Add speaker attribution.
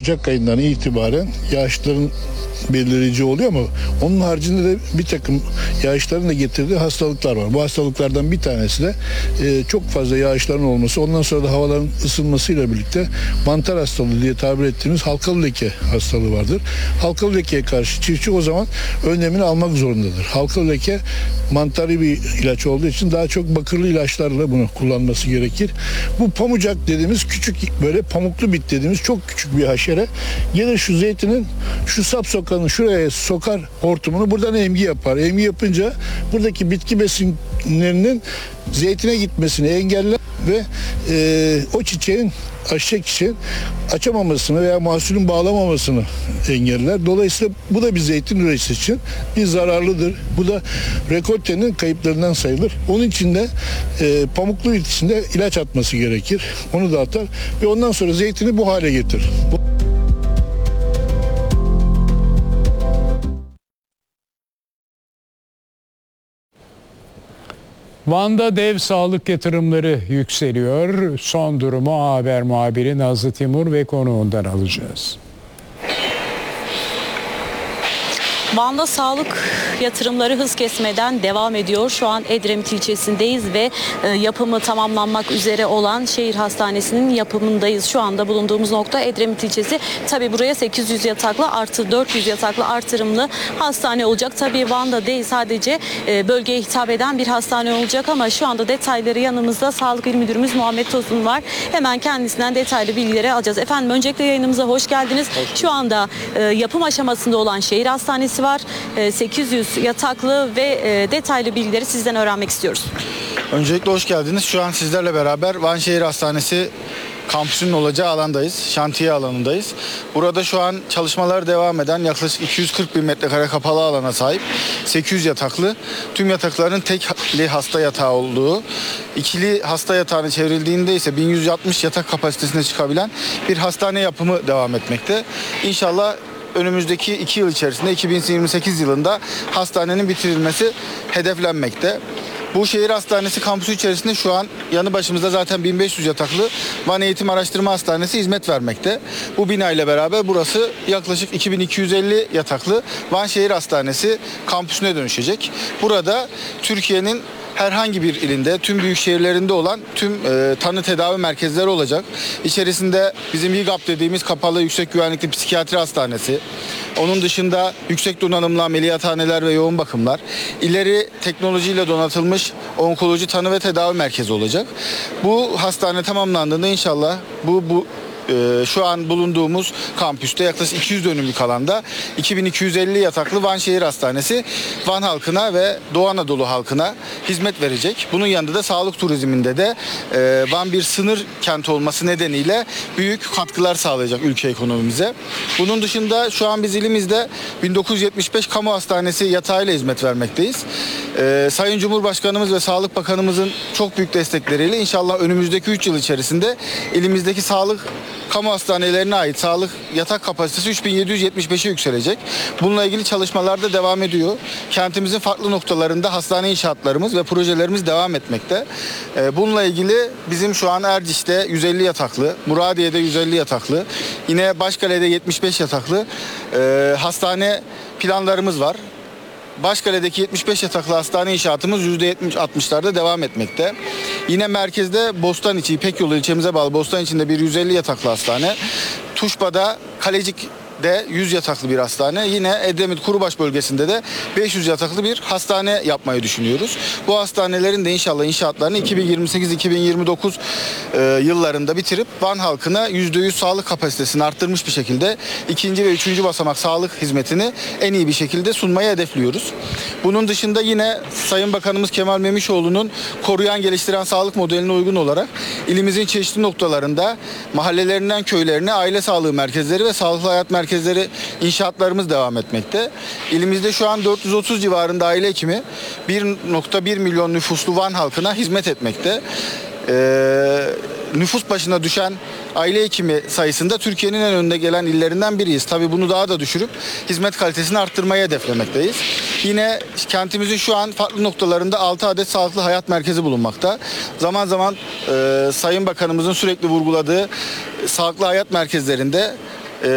Speaker 1: Ocak ayından itibaren yağışların belirleyici oluyor ama onun haricinde de bir takım yağışların da getirdiği hastalıklar var. Bu hastalıklardan bir tanesi de çok fazla yağışların olması, ondan sonra da havaların ısınmasıyla birlikte mantar hastalığı diye tabir ettiğimiz halkalı leke hastalığı vardır. Halkalı lekeye karşı çiftçi o zaman önlemini almak zorundadır. Halkalı leke mantarı bir ilaç olduğu için daha çok bakırlı ilaçlarla bunu kullanması gerekir. Bu pamucak dediğimiz küçük, böyle pamuklu bit dediğimiz çok küçük bir haşere gelir şu zeytinin şu sap sokanın şuraya sokar hortumunu, buradan emgi yapar. Emgi yapınca buradaki bitki besinlerinin zeytine gitmesini engeller ve o çiçeğin, ayçiçek çiçeğin açamamasını veya mahsulün bağlamamasını engeller. Dolayısıyla bu da bir zeytin üreticisi için bir zararlıdır. Bu da rekoltenin kayıplarından sayılır. Onun için de pamuklu içinde ilaç atması gerekir. Onu da atar ve ondan sonra zeytini bu hale getirir.
Speaker 2: Van'da dev sağlık yatırımları yükseliyor. Son durumu haber muhabiri Nazlı Timur ve konuğundan alacağız.
Speaker 3: Van'da sağlık yatırımları hız kesmeden devam ediyor. Şu an Edremit ilçesindeyiz ve yapımı tamamlanmak üzere olan şehir hastanesinin yapımındayız. Şu anda bulunduğumuz nokta Edremit ilçesi. Tabii buraya 800 yataklı artı 400 yataklı artırımlı hastane olacak. Tabii Van'da değil, sadece bölgeye hitap eden bir hastane olacak ama şu anda detayları yanımızda Sağlık İl Müdürümüz Muhammed Tosun var. Hemen kendisinden detaylı bilgileri alacağız. Efendim, öncelikle yayınımıza hoş geldiniz. Şu anda yapım aşamasında olan şehir hastanesi var. 800 yataklı ve detaylı bilgileri sizden öğrenmek istiyoruz.
Speaker 4: Öncelikle hoş geldiniz. Şu an sizlerle beraber Van Şehir Hastanesi kampüsünün olacağı alandayız. Şantiye alanındayız. Burada şu an çalışmalar devam eden yaklaşık 240 bin metrekare kapalı alana sahip 800 yataklı, tüm yatakların tekli hasta yatağı olduğu, ikili hasta yatağına çevrildiğinde ise 1160 yatak kapasitesine çıkabilen bir hastane yapımı devam etmekte. İnşallah önümüzdeki 2 yıl içerisinde 2028 yılında hastanenin bitirilmesi hedeflenmekte. Bu şehir hastanesi kampüsü içerisinde şu an yanı başımızda zaten 1500 yataklı Van Eğitim Araştırma Hastanesi hizmet vermekte. Bu bina ile beraber burası yaklaşık 2250 yataklı Van Şehir Hastanesi kampüsüne dönüşecek. Burada Türkiye'nin herhangi bir ilinde, tüm büyük şehirlerinde olan tüm tanı tedavi merkezleri olacak. İçerisinde bizim YİGAP dediğimiz kapalı yüksek güvenlikli psikiyatri hastanesi, onun dışında yüksek donanımlı ameliyathaneler ve yoğun bakımlar, ileri teknolojiyle donatılmış onkoloji tanı ve tedavi merkezi olacak. Bu hastane tamamlandığında inşallah şu an bulunduğumuz kampüste yaklaşık 200 dönümlük alanda 2250 yataklı Van Şehir Hastanesi Van halkına ve Doğu Anadolu halkına hizmet verecek. Bunun yanında da sağlık turizminde de Van bir sınır kenti olması nedeniyle büyük katkılar sağlayacak ülke ekonomimize. Bunun dışında şu an biz ilimizde 1975 kamu hastanesi yatağıyla hizmet vermekteyiz. Sayın Cumhurbaşkanımız ve Sağlık Bakanımızın çok büyük destekleriyle inşallah önümüzdeki 3 yıl içerisinde ilimizdeki sağlık kamu hastanelerine ait sağlık yatak kapasitesi 3775'e yükselecek. Bununla ilgili çalışmalar da devam ediyor. Kentimizin farklı noktalarında hastane inşaatlarımız ve projelerimiz devam etmekte. Bununla ilgili bizim şu an Erciş'te 150 yataklı, Muradiye'de 150 yataklı, yine Başkale'de 75 yataklı hastane planlarımız var. Başkale'deki 75 yataklı hastane inşaatımız %70-60'larda devam etmekte. Yine merkezde Bostaniçi, İpek Yolu ilçemize bağlı Bostaniçi'nde bir 150 yataklı hastane. Tuşba'da Kalecik'de 100 yataklı bir hastane. Yine Edremit Kurubaş bölgesinde de 500 yataklı bir hastane yapmayı düşünüyoruz. Bu hastanelerin de inşallah inşaatlarını 2028-2029 yıllarında bitirip Van halkına %100 sağlık kapasitesini arttırmış bir şekilde 2. ve 3. basamak sağlık hizmetini en iyi bir şekilde sunmayı hedefliyoruz. Bunun dışında yine Sayın Bakanımız Kemal Memişoğlu'nun koruyan geliştiren sağlık modeline uygun olarak ilimizin çeşitli noktalarında mahallelerinden köylerine aile sağlığı merkezleri ve sağlıklı hayat merkezleri inşaatlarımız devam etmekte. İlimizde şu an 430 civarında aile hekimi 1,1 milyon nüfuslu Van halkına hizmet etmekte. Nüfus başına düşen aile hekimi sayısında Türkiye'nin en önde gelen illerinden biriyiz. Tabii bunu daha da düşürüp hizmet kalitesini arttırmayı hedeflemekteyiz. Yine kentimizin şu an farklı noktalarında 6 adet sağlıklı hayat merkezi bulunmakta. Zaman zaman Sayın Bakanımızın sürekli vurguladığı sağlıklı hayat merkezlerinde